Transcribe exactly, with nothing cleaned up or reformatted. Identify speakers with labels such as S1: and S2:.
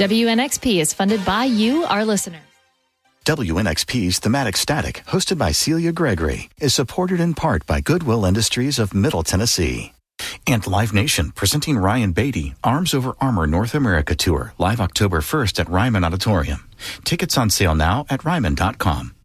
S1: W N X P is funded by you, our listeners.
S2: W N X P's Thematic Static, hosted by Celia Gregory, is supported in part by Goodwill Industries of Middle Tennessee. And Live Nation, presenting Ryan Beatty, Arms Over Armor North America Tour, live October first at Ryman Auditorium. Tickets on sale now at ryman dot com.